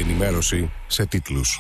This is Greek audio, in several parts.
ενημέρωση σε τίτλους.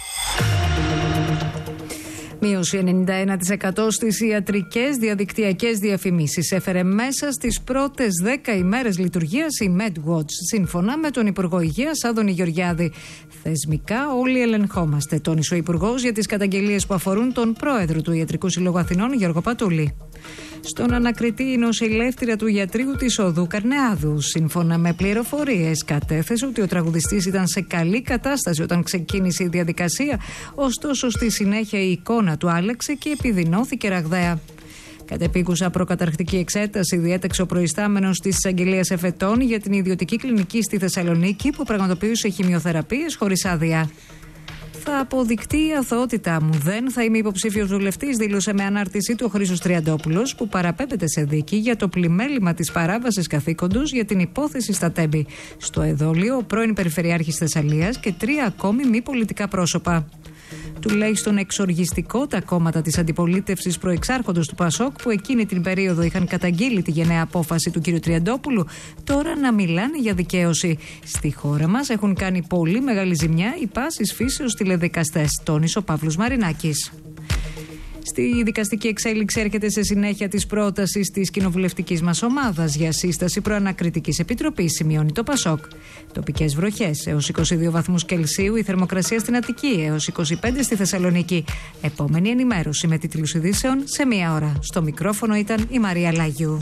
Μείωση 91% στις ιατρικές διαδικτυακές διαφημίσεις έφερε μέσα στις πρώτες 10 ημέρες λειτουργίας η MedWatch, σύμφωνα με τον Υπουργό Υγείας Άδωνη Γεωργιάδη. Θεσμικά όλοι ελεγχόμαστε, τόνισε ο Υπουργός για τις καταγγελίες που αφορούν τον πρόεδρο του Ιατρικού Συλλόγου Αθηνών, Γιώργο Πατούλη. Στον ανακριτή η νοσηλεύτρια του γιατρίου της Οδού Καρνεάδου, σύμφωνα με πληροφορίες, κατέθεσε ότι ο τραγουδιστής ήταν σε καλή κατάσταση όταν ξεκίνησε η διαδικασία, ωστόσο στη συνέχεια η εικόνα του άλλαξε και επιδεινώθηκε ραγδαία. Κατεπίκουσα προκαταρκτική εξέταση διέταξε ο προϊστάμενος της εισαγγελίας εφετών για την ιδιωτική κλινική στη Θεσσαλονίκη που πραγματοποιούσε χημειοθεραπείες χωρίς άδεια. Θα αποδεικτεί η αθωότητά μου. Δεν θα είμαι υποψήφιος βουλευτής, δήλωσε με ανάρτησή του ο Χρήστος Τριαντόπουλος, που παραπέμπεται σε δίκη για το πλημέλημα της παράβασης καθήκοντος για την υπόθεση στα Τέμπη. Στο εδόλιο, ο πρώην Περιφερειάρχης Θεσσαλίας και 3 ακόμη μη πολιτικά πρόσωπα. Τουλάχιστον εξοργιστικό τα κόμματα της αντιπολίτευσης προεξάρχοντος του ΠΑΣΟΚ, που εκείνη την περίοδο είχαν καταγγείλει τη γενναία απόφαση του κ. Τριαντόπουλου, τώρα να μιλάνε για δικαίωση. Στη χώρα μας έχουν κάνει πολύ μεγάλη ζημιά οι πάσης φύσεως τηλεδικαστές, τόνισε ο Παύλος Μαρινάκης. Στη δικαστική εξέλιξη έρχεται σε συνέχεια της πρότασης της κοινοβουλευτικής μας ομάδας για σύσταση προανακριτικής επιτροπής, σημειώνει το ΠΑΣΟΚ. Τοπικές βροχές έως 22 βαθμούς Κελσίου, η θερμοκρασία στην Αττική έως 25 στη Θεσσαλονίκη. Επόμενη ενημέρωση με τίτλους ειδήσεων σε 1 ώρα. Στο μικρόφωνο ήταν η Μαρία Λάγιου.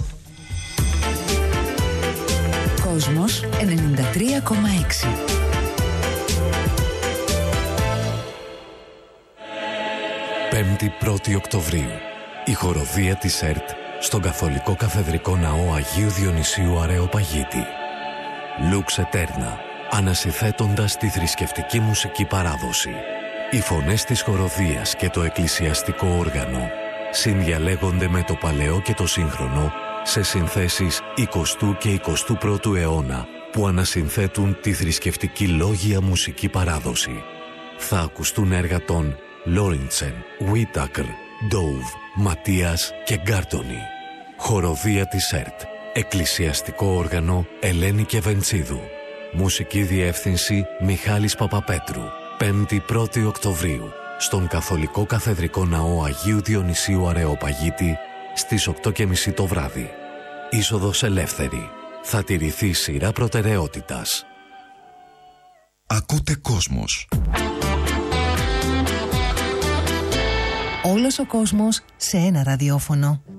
Κόσμος 93,6. 5η 1η Οκτωβρίου, η χοροδία της ΕΡΤ στον Καθολικό Καθεδρικό Ναό Αγίου Διονυσίου Αρεοπαγίτη. Lux Eterna, ανασυθέτοντας τη θρησκευτική μουσική παράδοση. Οι φωνές της χοροδίας και το εκκλησιαστικό όργανο συνδιαλέγονται με το παλαιό και το σύγχρονο σε συνθέσεις 20ου και 21ου αιώνα που ανασυνθέτουν τη θρησκευτική λόγια μουσική παράδοση. Θα ακουστούν έργα των Λόριντσεν, Βίτακρ, Ντόουβ, Ματίας και Γκάρτονι. Χοροδία της ΕΡΤ. Εκκλησιαστικό όργανο Ελένη Κεβεντσίδου. Μουσική διεύθυνση Μιχάλης Παπαπέτρου. 5η 1η Οκτωβρίου στον Καθολικό Καθεδρικό Ναό Αγίου Διονυσίου Αρεοπαγίτη στις 8:30 το βράδυ. Είσοδος ελεύθερη. Θα τηρηθεί σειρά προτεραιότητας. Ακούτε Κόσμος. Όλος ο κόσμος σε ένα ραδιόφωνο.